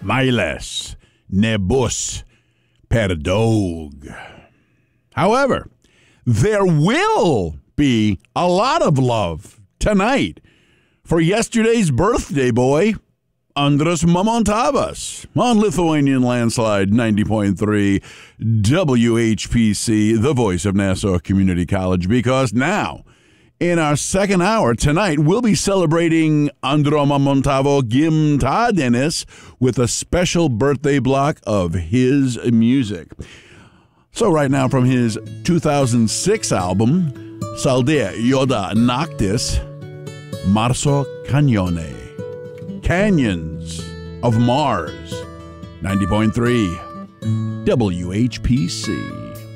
Miles nebus perdog. However, there will be a lot of love tonight for yesterday's birthday boy, Andras Mamontavas, on Lithuanian Landslide 90.3 WHPC, the voice of Nassau Community College, because now, in our second hour tonight, we'll be celebrating Andro Mamontavo Gimtadienis with a special birthday block of his music. So right now, from his 2006 album, Saldea Yoda Noctis, Marso Cagnone, Canyons of Mars, 90.3 WHPC.